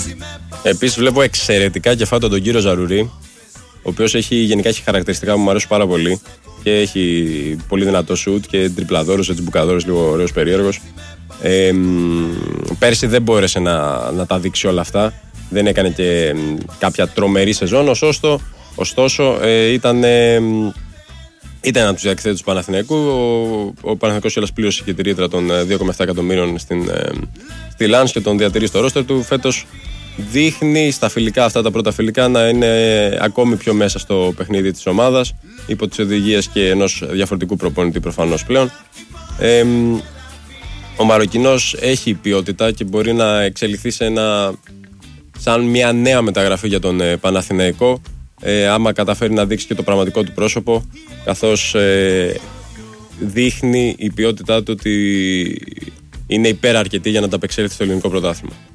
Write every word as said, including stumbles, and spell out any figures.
Επίσης βλέπω εξαιρετικά κεφάτο τον κύριο Ζαρουρί, ο οποίος έχει, γενικά έχει χαρακτηριστικά που μου αρέσουν πάρα πολύ και έχει πολύ δυνατό σουτ και τριπλαδόρος, έτσι μπουκαδόρος, λίγο ωραίος περίεργος. Ε, πέρσι δεν μπόρεσε να, να τα δείξει όλα αυτά, δεν έκανε και κάποια τρομερή σεζόν, ωστόσο, ωστόσο ε, ήταν, ε, ήταν ένα από τους διακριθέτες του Παναθηναϊκού. Ο, ο Παναθηναϊκός κιόλας πλήρωσε και τη ρήτρα των δύο κόμμα επτά εκατομμύριων στην, ε, στη Λανς και τον διατηρεί στο ρόστερ του. Φέτος δείχνει στα φιλικά, αυτά τα πρώτα φιλικά, να είναι ακόμη πιο μέσα στο παιχνίδι της ομάδας, υπό τις οδηγίες και ενός διαφορετικού προπονητή προφανώς πλέον. Ε, ο Μαροκινός έχει ποιότητα και μπορεί να εξελιχθεί σε ένα, σαν μια νέα μεταγραφή για τον ε, Παναθηναϊκό, ε, άμα καταφέρει να δείξει και το πραγματικό του πρόσωπο, καθώς ε, δείχνει η ποιότητά του ότι είναι υπεραρκετή για να τα απεξέλθει στο ελληνικό πρωτάθλημα.